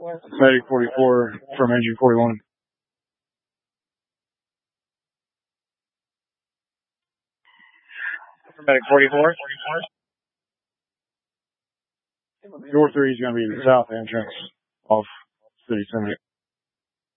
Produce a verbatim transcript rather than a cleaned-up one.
Medic forty-four from engine forty-one. Medic forty-four. Door three is going to be the south entrance off City Center.